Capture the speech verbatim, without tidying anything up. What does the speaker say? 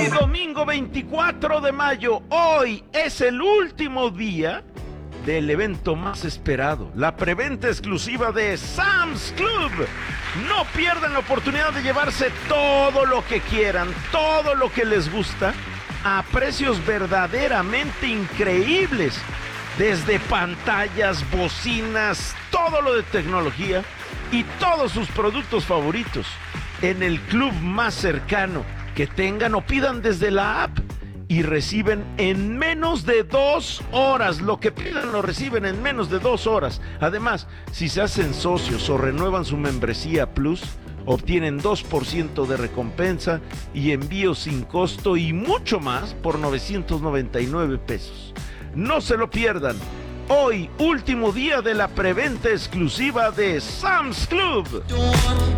Sí, domingo veinticuatro de mayo. Hoy es el último día del evento más esperado, la preventa exclusiva de Sam's Club. No pierdan la oportunidad de llevarse todo lo que quieran, todo lo que les gusta, a precios verdaderamente increíbles. Desde pantallas, bocinas, todo lo de tecnología y todos sus productos favoritos en el club más cercano que tengan o pidan desde la app y reciben en menos de dos horas. Lo que pidan lo reciben en menos de dos horas. Además, si se hacen socios o renuevan su membresía Plus, obtienen dos por ciento de recompensa y envío sin costo y mucho más por novecientos noventa y nueve pesos. No se lo pierdan. Hoy, último día de la preventa exclusiva de Sam's Club.